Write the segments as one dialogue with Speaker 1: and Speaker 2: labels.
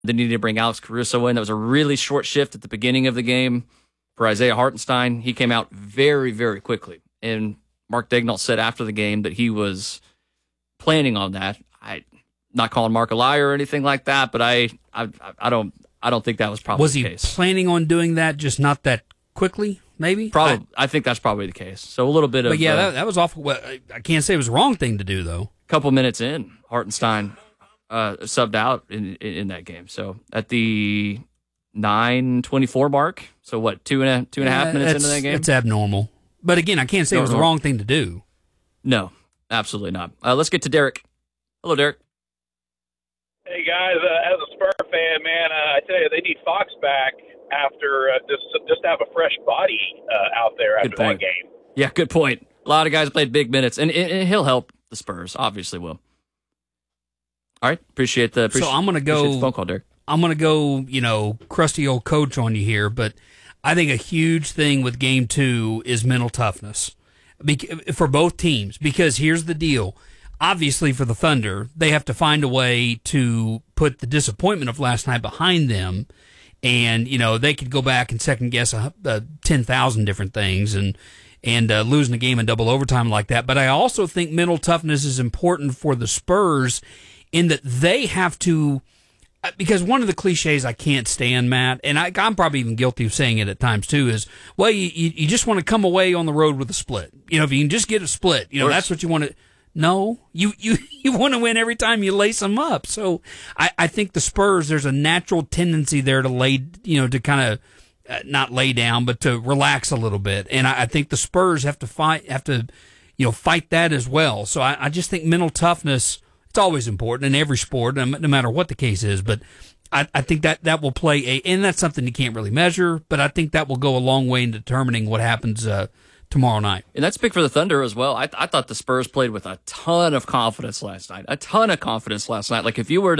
Speaker 1: They needed to bring Alex Caruso in. That was a really short shift at the beginning of the game for Isaiah Hartenstein. He came out very, very quickly. And Mark Daigneault said after the game that he was planning on that. I'm not calling Mark a liar or anything like that, but I don't think that was probably the case.
Speaker 2: Was he planning on doing that, just not that quickly, maybe?
Speaker 1: Probably. I think that's probably the case. So a little bit of...
Speaker 2: But yeah, that was awful. Well, I can't say it was the wrong thing to do, though.
Speaker 1: A couple minutes in, Hartenstein subbed out in that game. So at the 9:24 mark, so what, two and a half minutes into that game?
Speaker 2: It's abnormal. But again, I can't say it was the wrong thing to do.
Speaker 1: No, absolutely not. Let's get to Derek. Hello, Derek.
Speaker 3: Hey, guys. As a Spur fan, man, I tell you, they need Fox back after just to have a fresh body out there after that game.
Speaker 1: Yeah, good point. A lot of guys played big minutes, and he'll help the Spurs. Obviously will. All right, appreciate the
Speaker 2: I'm going to go
Speaker 1: phone call, Derek.
Speaker 2: I'm going to go, crusty old coach on you here, but I think a huge thing with Game 2 is mental toughness for both teams, because here's the deal. Obviously, for the Thunder, they have to find a way to put the disappointment of last night behind them, and, they could go back and second-guess 10,000 different things and losing a game in double overtime like that. But I also think mental toughness is important for the Spurs in that they have to, because one of the cliches I can't stand, Matt, and I'm probably even guilty of saying it at times too, is, well, you just want to come away on the road with a split. If you can just get a split, that's what you want to. No, you want to win every time you lace them up. So I think the Spurs, there's a natural tendency there to to kind of not lay down, but to relax a little bit. And I think the Spurs have to fight that as well. So I just think mental toughness, it's always important in every sport, no matter what the case is. But I think that will play and that's something you can't really measure, but I think that will go a long way in determining what happens tomorrow night.
Speaker 1: And that's big for the Thunder as well. I thought the Spurs played with a ton of confidence last night. Like if you were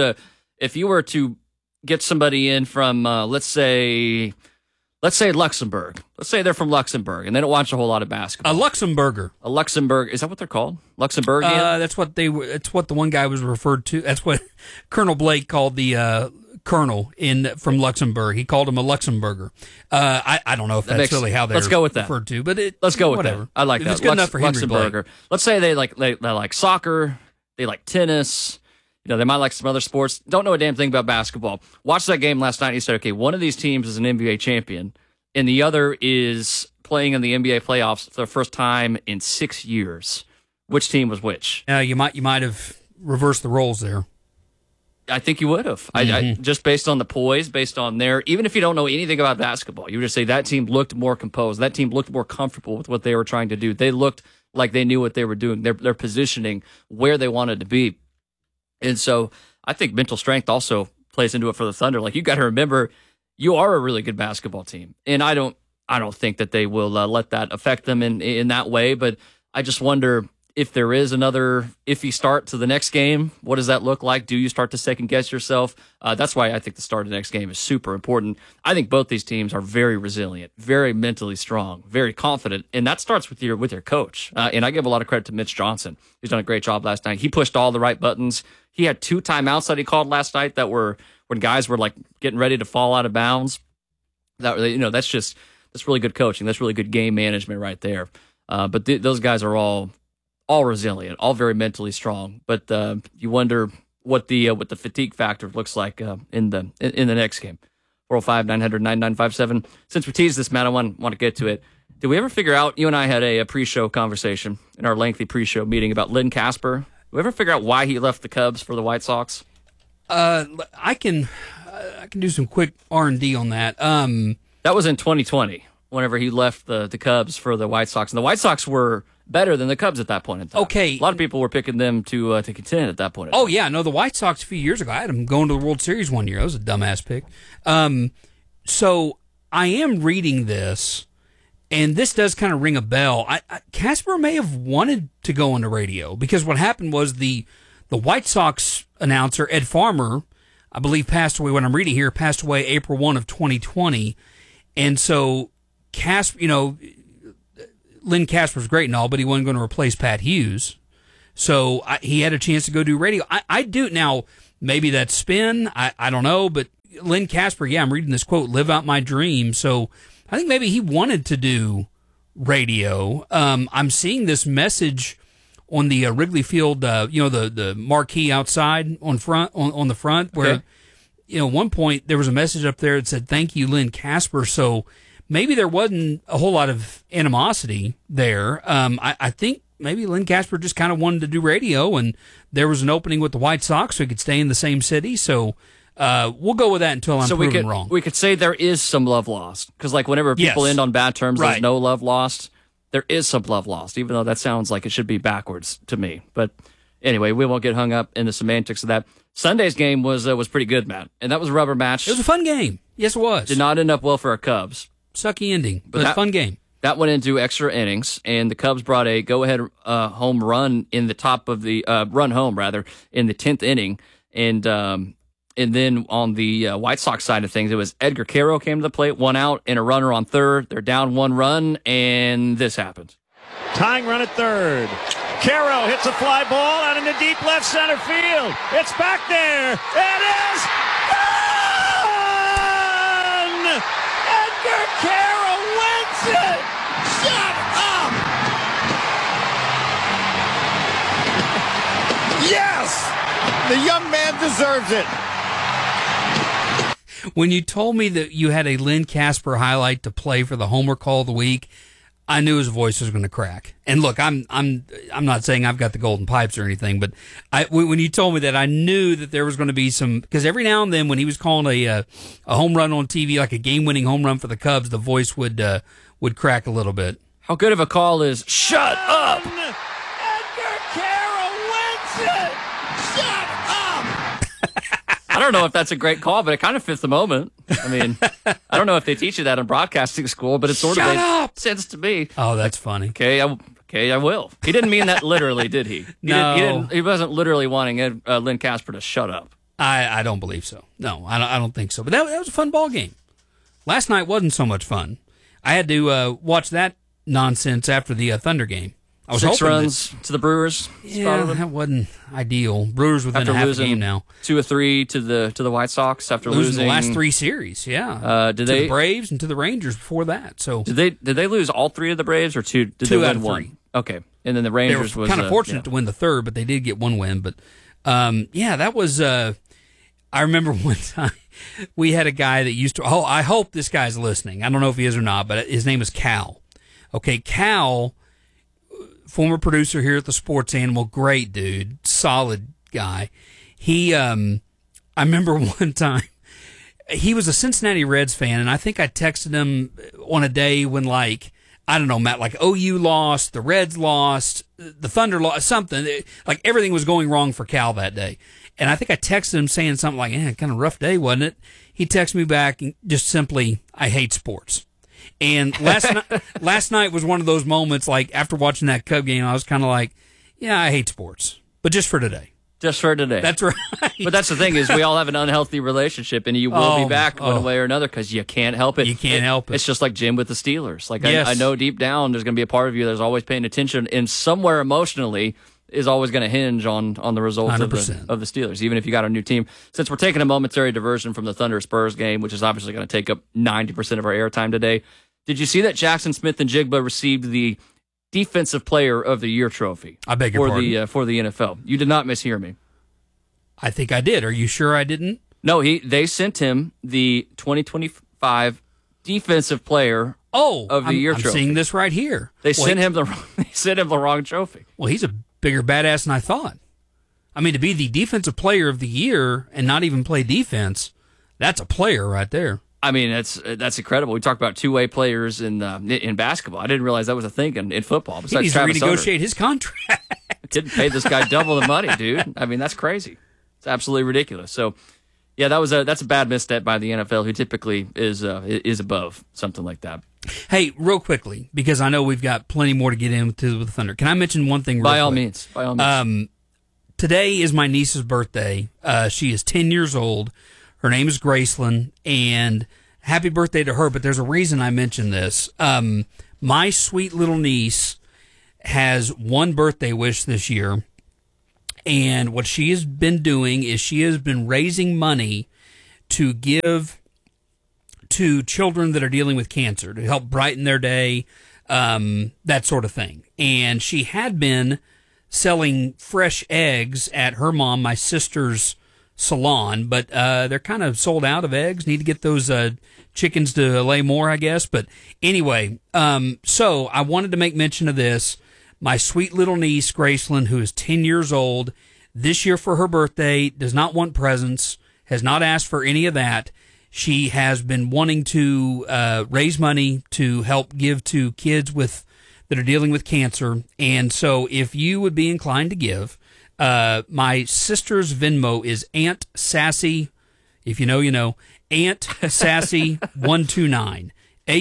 Speaker 1: to get somebody in from let's say Luxembourg. Let's say they're from Luxembourg and they don't watch a whole lot of basketball.
Speaker 2: A Luxemburger.
Speaker 1: Is that what they're called? Luxembourgian?
Speaker 2: That's what the one guy was referred to. That's what Colonel Blake called the colonel from Luxembourg. He called him a Luxemburger. I don't know if that's really how they're referred to, but
Speaker 1: let's go with
Speaker 2: whatever.
Speaker 1: That. I like
Speaker 2: if
Speaker 1: that.
Speaker 2: It's good enough for Henry Blake.
Speaker 1: Let's say they like soccer, they like tennis. They might like some other sports. Don't know a damn thing about basketball. Watched that game last night and you said, okay, one of these teams is an NBA champion and the other is playing in the NBA playoffs for the first time in 6 years. Which team was which?
Speaker 2: You might have reversed the roles there.
Speaker 1: I think you would have. I just based on the poise, based on even if you don't know anything about basketball, you would just say that team looked more composed. That team looked more comfortable with what they were trying to do. They looked like they knew what they were doing. They're positioning where they wanted to be. And so I think mental strength also plays into it for the Thunder. Like, you got to remember, you are a really good basketball team. And I don't think that they will let that affect them in that way. But I just wonder if there is another iffy start to the next game. What does that look like? Do you start to second guess yourself? That's why I think the start of the next game is super important. I think both these teams are very resilient, very mentally strong, very confident. And that starts with your coach. And I give a lot of credit to Mitch Johnson. He's done a great job last night. He pushed all the right buttons. He had 2 timeouts that he called last night that were when guys were like getting ready to fall out of bounds. That's really good coaching. That's really good game management right there. But those guys are all resilient, all very mentally strong. But you wonder what the fatigue factor looks like in the next game. 405-900-9957. Since we teased this, Matt, I want to get to it. Did we ever figure out? You and I had a pre-show conversation in our lengthy pre-show meeting about Lynn Casper. Did we ever figure out why he left the Cubs for the White Sox?
Speaker 2: I can do some quick R&D on that.
Speaker 1: That was in 2020. Whenever he left the Cubs for the White Sox, and the White Sox were better than the Cubs at that point in time.
Speaker 2: Okay,
Speaker 1: a lot of people were picking them to contend at that point in time.
Speaker 2: Oh yeah, no, the White Sox a few years ago, I had them going to the World Series one year. That was a dumbass pick. So I am reading this, and this does kind of ring a bell. Casper may have wanted to go into radio because what happened was the White Sox announcer Ed Farmer, I believe, passed away. What I'm reading here, passed away April 1 of 2020, and so Lynn Casper's great and all, but he wasn't going to replace Pat Hughes. So he had a chance to go do radio. I do. Now, maybe that's spin. I don't know, but Len Casper, I'm reading this quote, live out my dream. So I think maybe he wanted to do radio. I'm seeing this message on the Wrigley Field, the marquee outside on the front where, at one point there was a message up there that said, thank you, Len Casper. So maybe there wasn't a whole lot of animosity there. I think maybe Len Casper just kind of wanted to do radio, and there was an opening with the White Sox so he could stay in the same city. So we'll go with that until I'm proven wrong.
Speaker 1: We could say there is some love lost, because like whenever people end on bad terms, there's no love lost. There is some love lost, even though that sounds like it should be backwards to me. But anyway, we won't get hung up in the semantics of that. Sunday's game was pretty good, Matt, and that was a rubber match.
Speaker 2: It was a fun game. Yes, it was.
Speaker 1: Did not end up well for our Cubs.
Speaker 2: Sucky ending, but fun game.
Speaker 1: That went into extra innings, and the Cubs brought a go-ahead home run in the top of the run home rather in the 10th inning, and then on the White Sox side of things, it was Edgar Caro came to the plate, 1 out, and a runner on third. They're down 1 run, and this happened.
Speaker 4: Tying run at third. Caro hits a fly ball out into deep left center field. It's back there. It is gone! Edgar Caro wins it! Shut up! Yes! The young man deserves it.
Speaker 2: When you told me that you had a Len Casper highlight to play for the Homer Call of the Week, I knew his voice was going to crack. And look, I'm not saying I've got the golden pipes or anything, but when you told me that, I knew that there was going to be some, because every now and then when he was calling a home run on TV, like a game-winning home run for the Cubs, the voice would crack a little bit.
Speaker 1: How good of a call is "Shut up"?
Speaker 4: Edgar Caro wins it! Shut up!
Speaker 1: I don't know if that's a great call, but it kind of fits the moment. I mean, I don't know if they teach you that in broadcasting school, but it sort of made sense to me.
Speaker 2: Oh, that's funny.
Speaker 1: Okay, I will. He didn't mean that literally, did he?
Speaker 2: No.
Speaker 1: He wasn't literally wanting Len Casper to shut up.
Speaker 2: I don't believe so. No, I don't think so. But that was a fun ball game. Last night wasn't so much fun. I had to watch that nonsense after the Thunder game. I was
Speaker 1: 6 runs to the Brewers.
Speaker 2: Yeah, that wasn't ideal. Brewers within
Speaker 1: after
Speaker 2: half a
Speaker 1: losing
Speaker 2: game now.
Speaker 1: 2 or 3 to the White Sox after losing
Speaker 2: the last 3 series. Yeah, to the Braves and to the Rangers before that. So
Speaker 1: did they lose all 3 of the Braves or 2? Did
Speaker 2: 2
Speaker 1: they
Speaker 2: out
Speaker 1: win
Speaker 2: of
Speaker 1: 1?
Speaker 2: 3.
Speaker 1: Okay, and then the Rangers
Speaker 2: they were kind of fortunate to win the third, but they did get 1 win. But that was. I remember one time we had a guy that used to. Oh, I hope this guy's listening. I don't know if he is or not, but his name is Cal. Okay, Cal. Former producer here at the Sports Animal, great dude, solid guy. He, I remember one time, he was a Cincinnati Reds fan, and I think I texted him on a day when, like, I don't know, Matt, like OU lost, the Reds lost, the Thunder lost, something. Like everything was going wrong for Cal that day. And I think I texted him saying something like, kind of rough day, wasn't it? He texted me back and just simply, I hate sports. And last night was one of those moments, like, after watching that Cub game, I was kind of like, yeah, I hate sports, but just for today.
Speaker 1: Just for today.
Speaker 2: That's right.
Speaker 1: But that's the thing is we all have an unhealthy relationship, and you will be back one way or another because you can't help it.
Speaker 2: You can't help it.
Speaker 1: It's just like Jim with the Steelers. Like,
Speaker 2: yes.
Speaker 1: I know deep down there's going to be a part of you that's always paying attention, and somewhere emotionally is always going to hinge on the results of the Steelers, even if you got a new team. Since we're taking a momentary diversion from the Thunder-Spurs game, which is obviously going to take up 90% of our airtime today, did you see that Jackson Smith and Jigba received the Defensive Player of the Year trophy?
Speaker 2: I beg your pardon?
Speaker 1: For the NFL. You did not mishear me.
Speaker 2: I think I did. Are you sure I didn't?
Speaker 1: No, they sent him the 2025 Defensive Player of the Year trophy.
Speaker 2: I'm seeing this right here.
Speaker 1: They sent him the wrong trophy.
Speaker 2: Well, he's a bigger badass than I thought. I mean, to be the Defensive Player of the Year and not even play defense, that's a player right there.
Speaker 1: I mean, that's incredible. We talked about two-way players in basketball. I didn't realize that was a thing in football.
Speaker 2: He needs to renegotiate his contract.
Speaker 1: Didn't pay this guy double the money, dude. I mean, that's crazy. It's absolutely ridiculous. So, yeah, that's a bad misstep by the NFL, who typically is above something like that.
Speaker 2: Hey, real quickly, because I know we've got plenty more to get into with the Thunder. Can I mention one thing?
Speaker 1: By all means.
Speaker 2: Today is my niece's birthday. She is 10 years old. Her name is Graceland, and happy birthday to her, but there's a reason I mention this. My sweet little niece has one birthday wish this year, And what she has been doing is she has been raising money to give to children that are dealing with cancer, to help brighten their day, that sort of thing. And she had been selling fresh eggs at her mom, my sister's salon, but they're kind of sold out of eggs. Need to get those chickens to lay more, I guess. But anyway, so I wanted to make mention of this. My sweet little niece, Graceland, who is 10 years old, this year for her birthday, does not want presents, has not asked for any of that. She has been wanting to raise money to help give to kids that are dealing with cancer. And so if you would be inclined to give, my sister's Venmo is Aunt Sassy. If you know, you know. Aunt Sassy 129.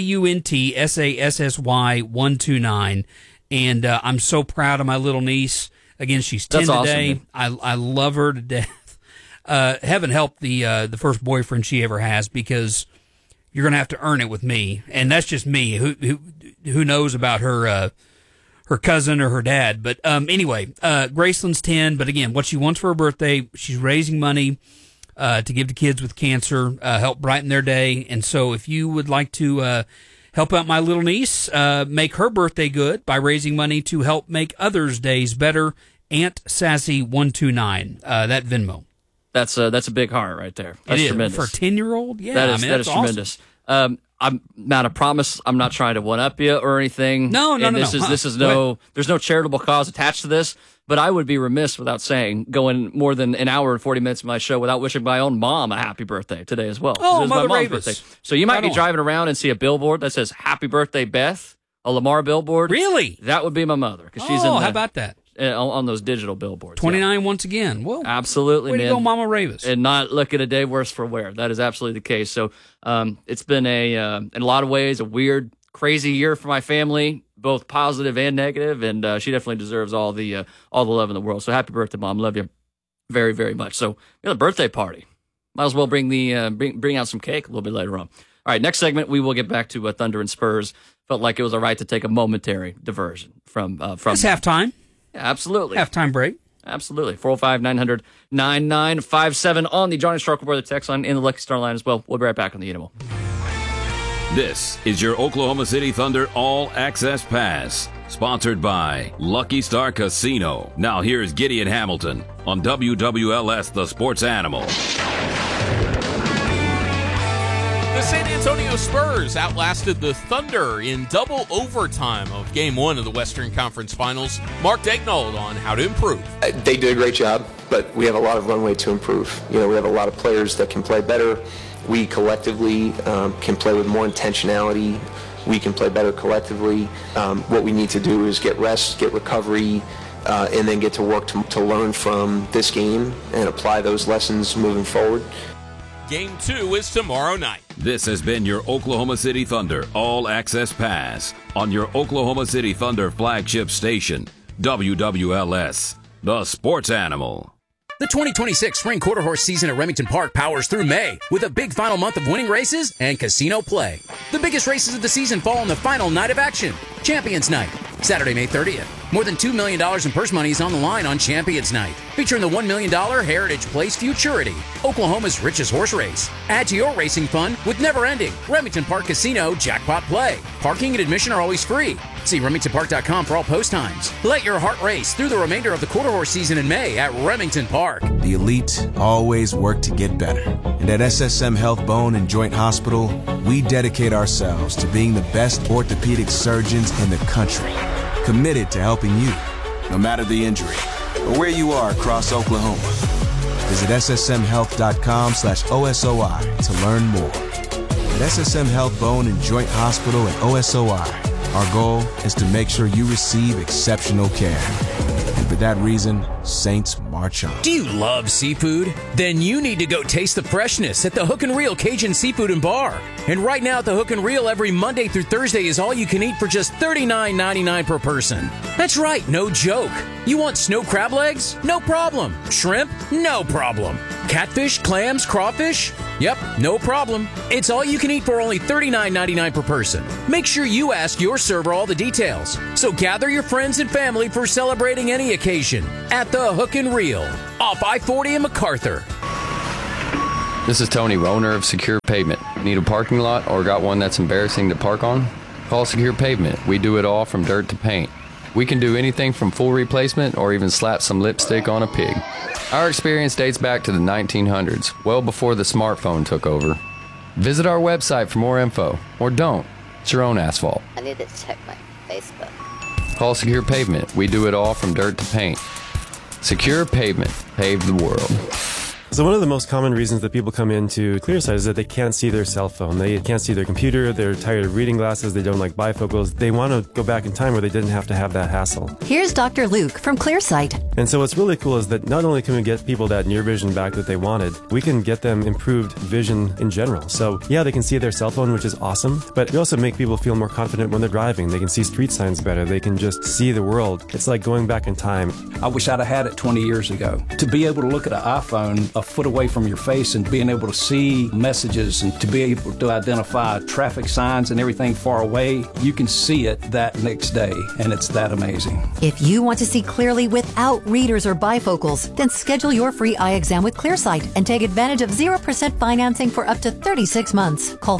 Speaker 2: AUNTSASSY 129. And I'm so proud of my little niece. Again, she's 10
Speaker 1: That's
Speaker 2: today.
Speaker 1: awesome,
Speaker 2: I love her to death. Heaven help the first boyfriend she ever has, because you're going to have to earn it with me. And that's just me. Who knows about her cousin or her dad. But anyway, Graceland's 10. But again, what she wants for her birthday, she's raising money to give to kids with cancer, help brighten their day. And so if you would like to help out my little niece, make her birthday good by raising money to help make others' days better, Aunt Sassy 129, that Venmo.
Speaker 1: That's a big heart right there. That's tremendous.
Speaker 2: For a 10-year-old? Yeah,
Speaker 1: that is
Speaker 2: that's awesome.
Speaker 1: tremendous. Matt, I promise I'm not trying to one-up you or anything.
Speaker 2: No.
Speaker 1: There's no charitable cause attached to this, but I would be remiss without saying, going more than an hour and 40 minutes of my show without wishing my own mom a happy birthday today as well.
Speaker 2: Oh,
Speaker 1: it was
Speaker 2: Mother
Speaker 1: my mom's
Speaker 2: Ravis.
Speaker 1: birthday. So you might
Speaker 2: Right
Speaker 1: be
Speaker 2: on.
Speaker 1: driving around and see a billboard that says "Happy Birthday, Beth," a Lamar billboard.
Speaker 2: Really?
Speaker 1: That would be my mother, because she's
Speaker 2: How about that?
Speaker 1: on those digital billboards.
Speaker 2: 29 once again. Well,
Speaker 1: Absolutely,
Speaker 2: way to
Speaker 1: man.
Speaker 2: go, Mama Ravis.
Speaker 1: And not look at a day worse for wear. That is absolutely the case. So it's been in a lot of ways, a weird, crazy year for my family, both positive and negative. And she definitely deserves all the love in the world. So happy birthday, Mom. Love you very, very much. So the birthday party. Might as well bring out some cake a little bit later on. All right, next segment, we will get back to Thunder and Spurs. Felt like it was all right to take a momentary diversion from.
Speaker 2: It's halftime.
Speaker 1: Yeah, absolutely.
Speaker 2: Halftime break.
Speaker 1: Absolutely. 405-900-9957 on the Johnny Stark Weather text line, in the Lucky Star line as well. We'll be right back on the Animal.
Speaker 5: This is your Oklahoma City Thunder All Access Pass, sponsored by Lucky Star Casino. Now here's Gideon Hamilton on WWLS, the Sports Animal.
Speaker 6: The San Antonio Spurs outlasted the Thunder in double overtime of Game 1 of the Western Conference Finals. Mark Daignault on how to improve.
Speaker 7: They did a great job, but we have a lot of runway to improve. We have a lot of players that can play better. We collectively can play with more intentionality. We can play better collectively. What we need to do is get rest, get recovery, and then get to work to learn from this game and apply those lessons moving forward.
Speaker 6: Game 2 is tomorrow night.
Speaker 5: This has been your Oklahoma City Thunder All Access Pass on your Oklahoma City Thunder flagship station, WWLS, the Sports Animal.
Speaker 8: The 2026 Spring Quarter Horse season at Remington Park powers through May with a big final month of winning races and casino play. The biggest races of the season fall on the final night of action, Champions Night, Saturday, May 30th. More than $2 million in purse money is on the line on Champions Night, featuring the $1 million Heritage Place Futurity, Oklahoma's richest horse race. Add to your racing fun with never-ending Remington Park Casino Jackpot Play. Parking and admission are always free. See RemingtonPark.com for all post times. Let your heart race through the remainder of the quarter horse season in May at Remington Park.
Speaker 9: The elite always work to get better. And at SSM Health Bone and Joint Hospital, we dedicate ourselves to being the best orthopedic surgeons in the country. Committed to helping you, no matter the injury, or where you are across Oklahoma. Visit ssmhealth.com/OSOI to learn more. At SSM Health Bone and Joint Hospital and OSOI, our goal is to make sure you receive exceptional care. And for that reason, Saints march on.
Speaker 8: Do you love seafood? Then you need to go taste the freshness at the Hook and Reel Cajun Seafood and Bar. And right now at the Hook and Reel, every Monday through Thursday is all you can eat for just $39.99 per person. That's right, no joke. You want snow crab legs? No problem. Shrimp? No problem. Catfish, clams, crawfish? Yep, no problem. It's all you can eat for only $39.99 per person. Make sure you ask your server all the details. So gather your friends and family for celebrating any occasion at the Hook and Reel. Grill, off I-40 in MacArthur.
Speaker 10: This is Tony, owner of Secure Pavement. Need a parking lot or got one that's embarrassing to park on? Call Secure Pavement. We do it all from dirt to paint. We can do anything from full replacement or even slap some lipstick on a pig. Our experience dates back to the 1900s, well before the smartphone took over. Visit our website for more info, or don't. It's your own asphalt.
Speaker 11: I need to check my Facebook.
Speaker 10: Call Secure Pavement. We do it all from dirt to paint. Secure Pavement. Pave the world.
Speaker 12: So one of the most common reasons that people come into Clearsight is that they can't see their cell phone. They can't see their computer. They're tired of reading glasses. They don't like bifocals. They want to go back in time where they didn't have to have that hassle.
Speaker 13: Here's Dr. Luke from Clearsight.
Speaker 12: And so what's really cool is that not only can we get people that near vision back that they wanted, we can get them improved vision in general. So yeah, they can see their cell phone, which is awesome, but we also make people feel more confident when they're driving. They can see street signs better. They can just see the world. It's like going back in time.
Speaker 14: I wish I'd have had it 20 years ago. To be able to look at an iPhone a foot away from your face and being able to see messages and to be able to identify traffic signs and everything far away, you can see it that next day, and it's that amazing.
Speaker 13: If you want to see clearly without readers or bifocals, then schedule your free eye exam with Clearsight and take advantage of 0% financing for up to 36 months. Call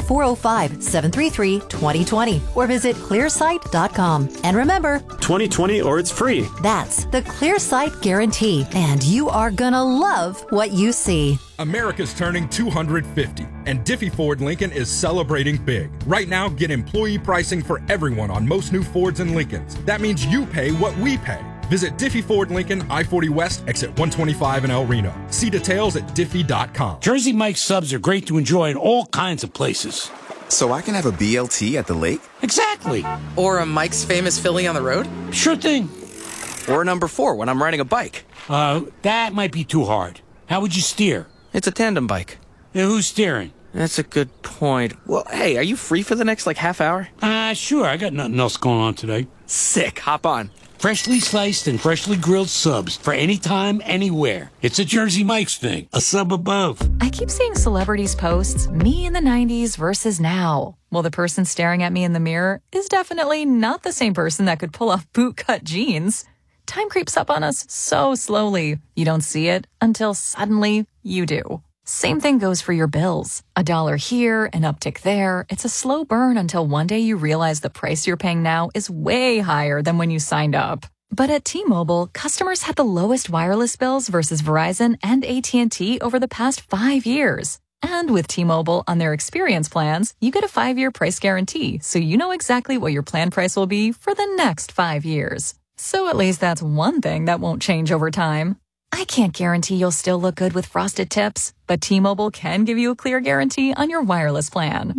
Speaker 13: 405-733-2020 or visit clearsight.com. And remember,
Speaker 4: 2020 or it's free.
Speaker 13: That's the Clearsight guarantee, and you are gonna love what you see.
Speaker 15: America's turning 250, and Diffie Ford Lincoln is celebrating big. Right now, get employee pricing for everyone on most new Fords and Lincolns. That means you pay what we pay. Visit Diffie Ford Lincoln, I-40 West, exit 125 in El Reno. See details at Diffie.com.
Speaker 16: Jersey Mike's subs are great to enjoy in all kinds of places.
Speaker 17: So I can have a BLT at the lake?
Speaker 16: Exactly.
Speaker 18: Or a Mike's Famous Philly on the road?
Speaker 16: Sure thing.
Speaker 18: Or a number 4 when I'm riding a bike.
Speaker 16: That might be too hard. How would you steer?
Speaker 18: It's a tandem bike.
Speaker 16: Who's steering?
Speaker 18: That's a good point. Well, hey, are you free for the next, half hour?
Speaker 16: Sure. I got nothing else going on today.
Speaker 18: Sick. Hop on.
Speaker 16: Freshly sliced and freshly grilled subs for any time, anywhere. It's a Jersey Mike's thing. A sub above.
Speaker 19: I keep seeing celebrities posts, me in the 90s versus now. Well, the person staring at me in the mirror is definitely not the same person that could pull off bootcut jeans. Time creeps up on us so slowly. You don't see it until suddenly you do. Same thing goes for your bills. $1 here, an uptick there. It's a slow burn until one day you realize the price you're paying now is way higher than when you signed up. But at T-Mobile, customers had the lowest wireless bills versus Verizon and AT&T over the past 5 years. And with T-Mobile on their experience plans, you get a 5-year price guarantee, so you know exactly what your plan price will be for the next 5 years. So at least that's one thing that won't change over time. I can't guarantee you'll still look good with frosted tips, but T-Mobile can give you a clear guarantee on your wireless plan.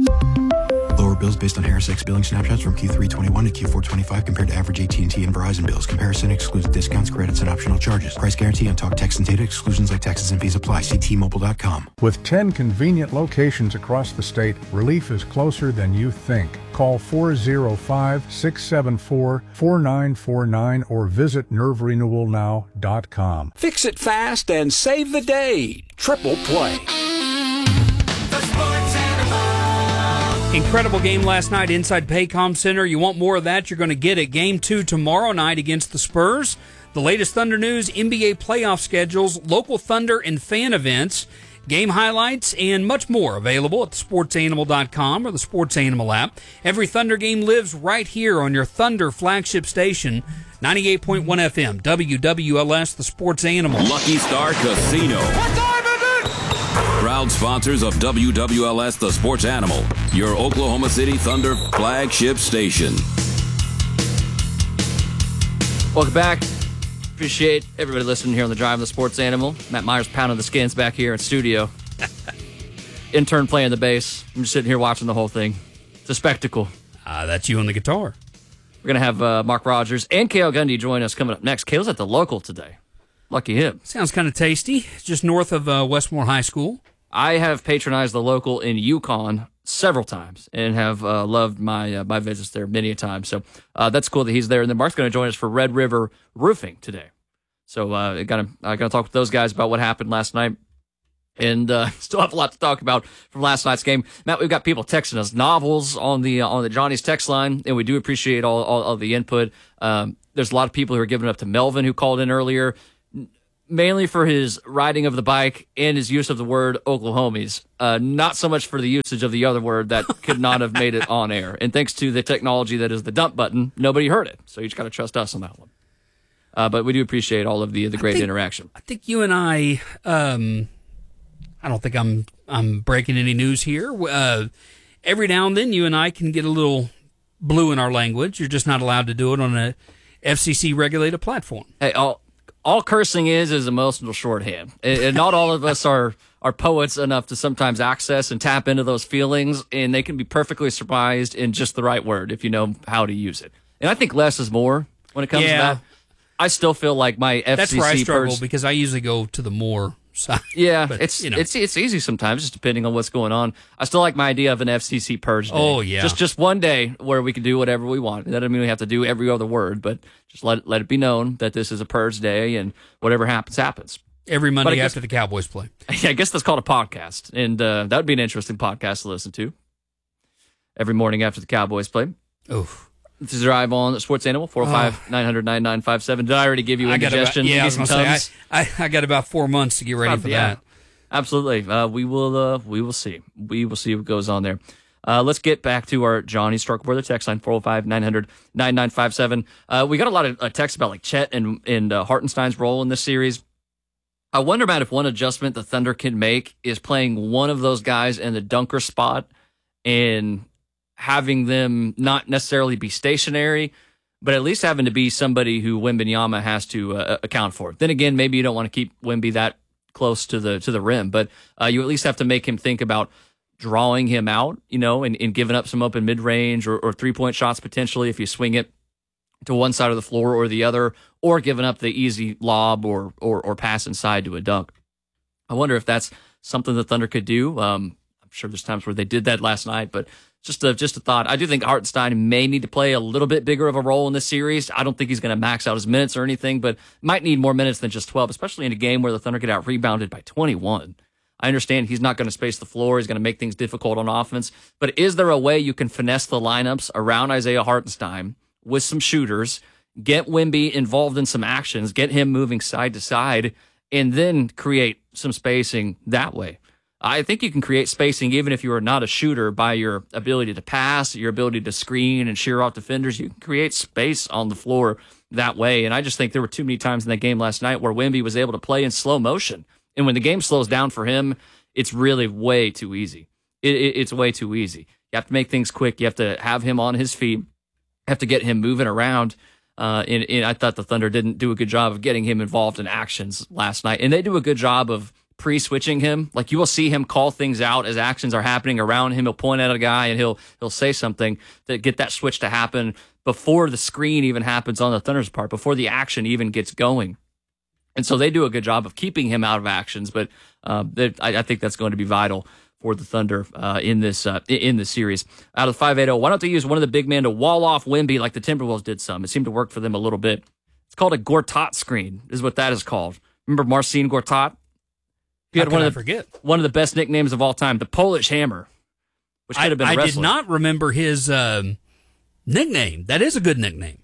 Speaker 20: Lower bills based on Harris X billing snapshots from Q3 21 to Q4 25 compared to average AT&T and Verizon bills. Comparison excludes discounts, credits, and optional charges. Price guarantee on talk, text, and data. Exclusions like taxes and fees apply. See T-Mobile.com.
Speaker 21: With 10 convenient locations across the state, relief is closer than you think. Call 405-674-4949 or visit nerverenewalnow.com.
Speaker 16: Fix it fast and save the day. Triple play.
Speaker 2: Incredible game last night inside Paycom Center. You want more of that, you're going to get it. Game 2 tomorrow night against the Spurs. The latest Thunder news, NBA playoff schedules, local Thunder and fan events, game highlights, and much more available at thesportsanimal.com or the Sports Animal app. Every Thunder game lives right here on your Thunder flagship station, 98.1 FM, WWLS, the Sports Animal.
Speaker 5: Lucky Star Casino. Proud sponsors of WWLS, the Sports Animal, your Oklahoma City Thunder flagship station.
Speaker 1: Welcome back. Appreciate everybody listening here on the Drive of the Sports Animal. Matt Myers pounding the skins back here in studio. Intern playing the bass. I'm just sitting here watching the whole thing. It's a spectacle.
Speaker 2: That's you on the guitar.
Speaker 1: We're going to have Mark Rogers and Cale Gundy join us coming up next. Cale's at the local today. Lucky him.
Speaker 2: Sounds kind of tasty. It's just north of Westmore High School.
Speaker 1: I have patronized the local in Yukon several times and have loved my my visits there many a time. So that's cool that he's there. And then Mark's going to join us for Red River Roofing today. So I got to talk with those guys about what happened last night. And still have a lot to talk about from last night's game. Matt, we've got people texting us novels on the Johnny's text line, and we do appreciate all the input. There's a lot of people who are giving it up to Melvin, who called in earlier. mainly for his riding of the bike and his use of the word Oklahomies. Not so much for the usage of the other word that could not have made it on air. And thanks to the technology that is the dump button, nobody heard it. So you just got to trust us on that one. But we do appreciate all of the great interaction.
Speaker 2: I think you and I don't think I'm breaking any news here. Every now and then you and I can get a little blue in our language. You're just not allowed to do it on a FCC regulated platform.
Speaker 1: Hey, all cursing is emotional shorthand. And not all of us are poets enough to sometimes access and tap into those feelings, and they can be perfectly surprised in just the right word if you know how to use it. And I think less is more when it comes to that. I still feel like my FCC
Speaker 2: That's where I struggle because I usually go to the more side.
Speaker 1: Yeah,
Speaker 2: but,
Speaker 1: it's easy sometimes, just depending on what's going on. I still like my idea of an FCC purge day.
Speaker 2: Oh, yeah.
Speaker 1: Just one day where we can do whatever we want. That doesn't mean we have to do every other word, but just let it be known that this is a purge day and whatever happens.
Speaker 2: Every Monday after the Cowboys play.
Speaker 1: Yeah, I guess that's called a podcast, and that would be an interesting podcast to listen to. Every morning after the Cowboys play.
Speaker 2: Oof.
Speaker 1: This is Drive on Sports Animal, 405-900-9957. Did I already give you indigestion?
Speaker 2: I was going to say, I got about 4 months to get ready for that.
Speaker 1: Absolutely. We will see. We will see what goes on there. Let's get back to our Johnny Starkweather text line, 405-900-9957. We got a lot of texts about like Chet and Hartenstein's role in this series. I wonder about if one adjustment the Thunder can make is playing one of those guys in the dunker spot and having them not necessarily be stationary, but at least having to be somebody who Wembanyama has to account for. Then again, maybe you don't want to keep Wemby that close to the rim, but you at least have to make him think about drawing him out, and giving up some open mid-range or three-point shots potentially if you swing it to one side of the floor or the other, or giving up the easy lob or pass inside to a dunk. I wonder if that's something the Thunder could do. I'm sure there's times where they did that last night, but just a thought. I do think Hartenstein may need to play a little bit bigger of a role in this series. I don't think he's going to max out his minutes or anything, but might need more minutes than just 12, especially in a game where the Thunder get out rebounded by 21. I understand he's not going to space the floor. He's going to make things difficult on offense, but is there a way you can finesse the lineups around Isaiah Hartenstein with some shooters, get Wemby involved in some actions, get him moving side to side, and then create some spacing that way? I think you can create spacing even if you are not a shooter by your ability to pass, your ability to screen and shear off defenders. You can create space on the floor that way. And I just think there were too many times in that game last night where Wemby was able to play in slow motion. And when the game slows down for him, it's really way too easy. It's way too easy. You have to make things quick. You have to have him on his feet. You have to get him moving around. And I thought the Thunder didn't do a good job of getting him involved in actions last night. And they do a good job of pre-switching him. Like, you will see him call things out as actions are happening around him. He'll point at a guy and he'll say something to get that switch to happen before the screen even happens on the Thunder's part, before the action even gets going. And so they do a good job of keeping him out of actions, but I think that's going to be vital for the Thunder in this series. Out of the 580, why don't they use one of the big men to wall off Wemby like the Timberwolves did some? It seemed to work for them a little bit. It's called a Gortat screen, is what that is called. Remember Marcin Gortat? He had one of the best nicknames of all time, the Polish Hammer, which could have been a wrestler.
Speaker 2: I did not remember his nickname. That is a good nickname.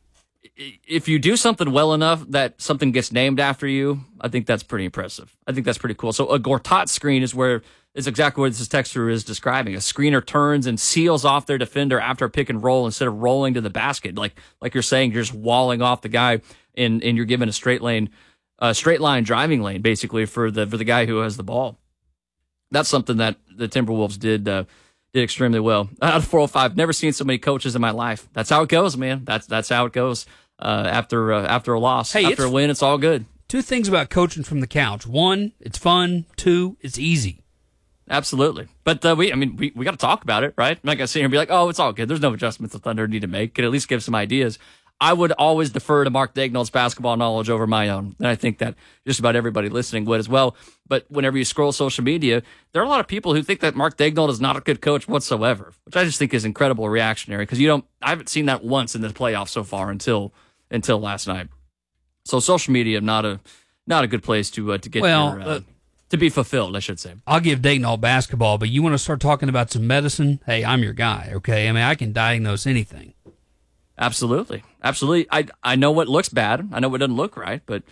Speaker 1: If you do something well enough that something gets named after you, I think that's pretty impressive. I think that's pretty cool. So a Gortat screen is exactly what this texter is describing. A screener turns and seals off their defender after a pick and roll instead of rolling to the basket. Like you're saying, you're just walling off the guy and you're given a straight line driving lane, basically, for the guy who has the ball. That's something that the Timberwolves did extremely well. Out of 405, never seen so many coaches in my life. That's how it goes, man. That's how it goes after a loss.
Speaker 2: Hey,
Speaker 1: after a win, it's all good.
Speaker 2: Two things about coaching from the couch. One, it's fun. Two, it's easy.
Speaker 1: Absolutely. But we got to talk about it, right? I'm not going to sit here and be like, oh, it's all good. There's no adjustments the Thunder need to make. Could at least give some ideas. I would always defer to Mark Daigneault's basketball knowledge over my own. And I think that just about everybody listening would as well. But whenever you scroll social media, there are a lot of people who think that Mark Daigneault is not a good coach whatsoever, which I just think is incredibly reactionary because I haven't seen that once in the playoffs so far until last night. So social media, not a good place to get to be fulfilled, I should say.
Speaker 2: I'll give Daigneault basketball, but you want to start talking about some medicine? Hey, I'm your guy, okay? I mean, I can diagnose anything.
Speaker 1: Absolutely. I know what looks bad. I know what doesn't look right, but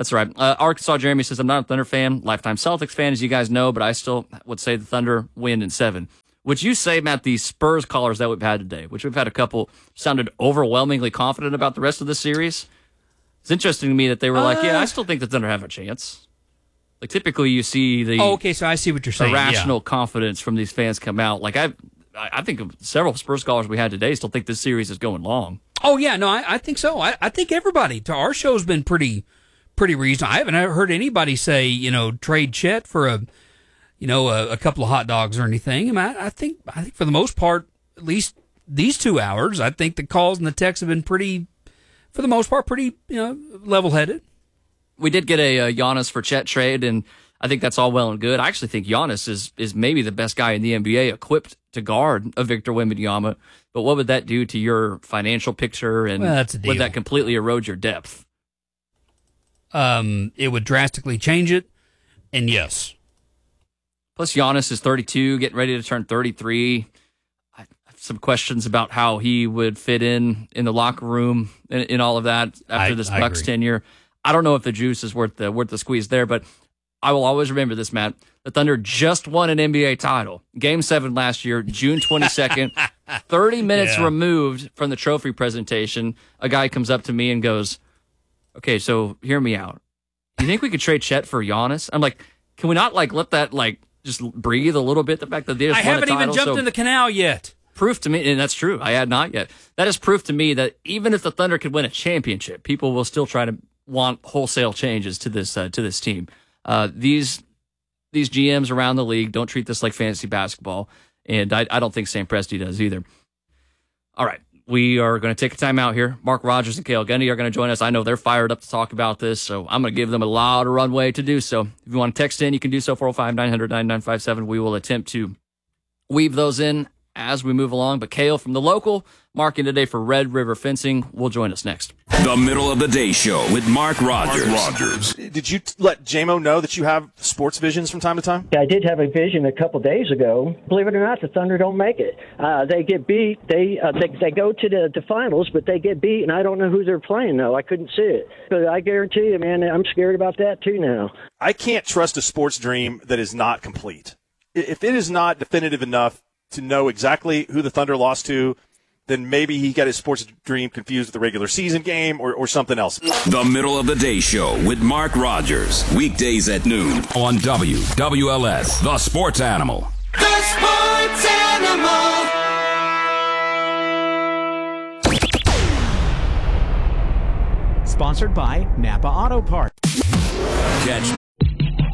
Speaker 1: That's right. Arkansas Jeremy says, I'm not a Thunder fan, lifetime Celtics fan, as you guys know, but I still would say the Thunder win in 7. Would you say, Matt, the Spurs callers that we've had today, which we've had a couple, sounded overwhelmingly confident about the rest of the series? It's interesting to me that they were like, yeah, I still think the Thunder have a chance. Like, typically you see the
Speaker 2: okay, so I see what you're saying.
Speaker 1: Irrational confidence from these fans come out. Like, I think of several Spurs callers we had today still think this series is going long.
Speaker 2: Oh, yeah, no, I think so. I think everybody to our show's been pretty reasonable. I haven't heard anybody say, trade Chet for a couple of hot dogs or anything. I think for the most part, at least these 2 hours, I think the calls and the texts have been pretty level-headed.
Speaker 1: We did get a Giannis for Chet trade, and I think that's all well and good. I actually think Giannis is maybe the best guy in the NBA equipped to guard a Victor Wembanyama. But what would that do to your financial picture, and would that completely erode your depth?
Speaker 2: It would drastically change it, and yes.
Speaker 1: Plus, Giannis is 32, getting ready to turn 33. I have some questions about how he would fit in the locker room in all of that after this Bucks tenure. I don't know if the juice is worth the squeeze there, but I will always remember this, Matt. The Thunder just won an NBA title. Game 7 last year, June 22nd, 30 minutes removed from the trophy presentation. A guy comes up to me and goes, okay, so hear me out. You think we could trade Chet for Giannis? I'm like, can we not let that just breathe a little bit? The fact that they just won a title.
Speaker 2: I haven't even jumped in the canal yet.
Speaker 1: Proof to me, and that's true, I had not yet. That is proof to me that even if the Thunder could win a championship, people will still try to want wholesale changes to this team. These GMs around the league don't treat this like fantasy basketball, and I don't think Sam Presti does either. All right, we are going to take a time out here. Mark Rogers and Cale Gundy are going to join us. I know they're fired up to talk about this, so I'm going to give them a lot of runway to do so. If you want to text in, you can do so, 405-900-9957. We will attempt to weave those in as we move along. But Cale from the local, Mark in today for Red River Fencing, will join us next.
Speaker 5: The Middle of the Day Show with Mark Rogers.
Speaker 3: Did you let JMO know that you have sports visions from time to time?
Speaker 22: I did have a vision a couple days ago. Believe it or not, the Thunder don't make it. They get beat. They go to the finals, but they get beat, and I don't know who they're playing, though. I couldn't see it. But I guarantee you, man, I'm scared about that, too, now.
Speaker 3: I can't trust a sports dream that is not complete. If it is not definitive enough to know exactly who the Thunder lost to, then maybe he got his sports dream confused with the regular season game or something else.
Speaker 5: The Middle of the Day Show with Mark Rogers. Weekdays at noon on WWLS, The Sports Animal.
Speaker 23: The Sports Animal.
Speaker 24: Sponsored by Napa Auto Parts.
Speaker 5: Catch